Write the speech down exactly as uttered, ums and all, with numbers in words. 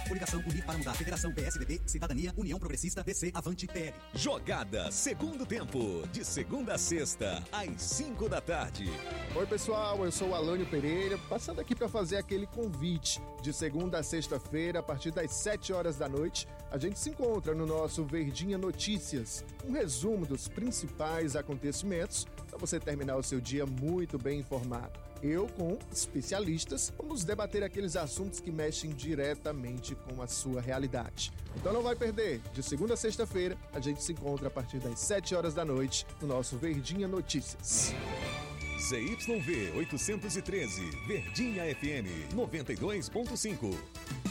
Coligação Unir para Mudar. Federação P S D B, Cidadania, União Progressista, D C, Avante, P L. Jogada Segundo Tempo, de segunda a sexta, às cinco da tarde. Oi pessoal, eu sou o Alânio Pereira, passando aqui para fazer aquele convite. De segunda a sexta-feira, a partir das sete horas da noite, a gente se encontra no nosso Verdinha Notícias, um resumo dos principais acontecimentos para você terminar o seu dia muito bem informado. Eu, com especialistas, vamos debater aqueles assuntos que mexem diretamente com a sua realidade. Então não vai perder, de segunda a sexta-feira, a gente se encontra a partir das sete horas da noite no nosso Verdinha Notícias. Z Y V oitocentos e treze, Verdinha F M noventa e dois ponto cinco.